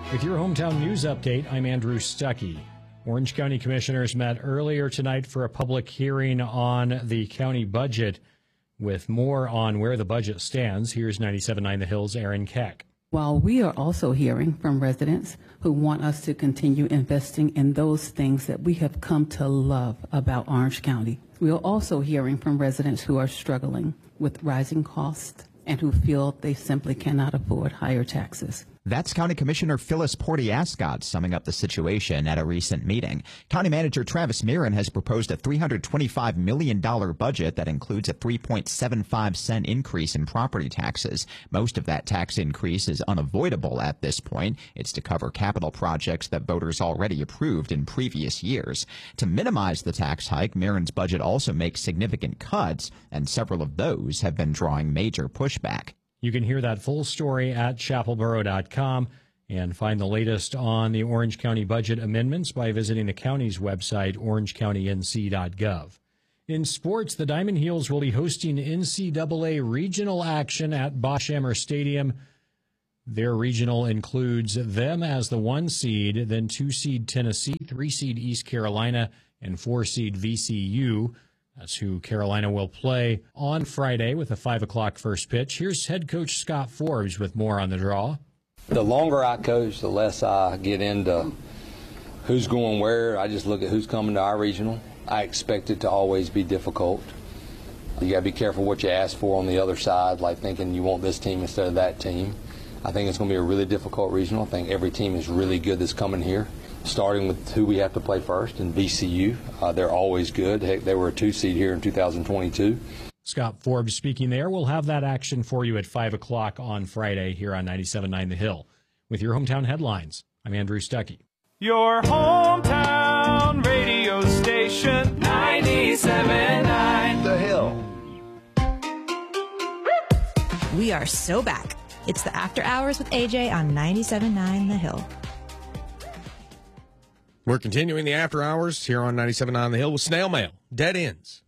With your hometown news update, I'm Andrew Stuckey. Orange County commissioners met earlier tonight for a public hearing on the county budget. With more on where the budget stands, here's 97.9 The Hill's Aaron Keck. While we are also hearing from residents who want us to continue investing in those things that we have come to love about Orange County, we are also hearing from residents who are struggling with rising costs and who feel they simply cannot afford higher taxes. That's County Commissioner Phyllis Porty-Ascott summing up the situation at a recent meeting. County Manager Travis Mirren has proposed a $325 million budget that includes a 3.75 cent increase in property taxes. Most of that tax increase is unavoidable at this point. It's to cover capital projects that voters already approved in previous years. To minimize the tax hike, Mirren's budget also makes significant cuts, and several of those have been drawing major pushback. You can hear that full story at chapelboro.com and find the latest on the Orange County budget amendments by visiting the county's website, orangecountync.gov. In sports, the Diamond Heels will be hosting NCAA regional action at Bosch Ammer Stadium. Their regional includes them as the 1 seed, then 2 seed Tennessee, 3 seed East Carolina, and 4 seed VCU. That's who Carolina will play on Friday with a 5 o'clock first pitch. Here's head coach Scott Forbes with more on the draw. The longer I coach, the less I get into who's going where. I just look at who's coming to our regional. I expect it to always be difficult. You got to be careful what you ask for on the other side, like thinking you want this team instead of that team. I think it's going to be a really difficult regional. I think every team is really good that's coming here. Starting with who we have to play first in VCU. They're always good. Heck, they were a 2 seed here in 2022. Scott Forbes speaking there. We'll have that action for you at 5 o'clock on Friday here on 97.9 The Hill. With your hometown headlines, I'm Andrew Stuckey. Your hometown radio station, 97.9 The Hill. We are so back. It's the After Hours with AJ on 97.9 The Hill. We're continuing the after hours here on 97.9 The Hill with Snail Mail, Dead Ends.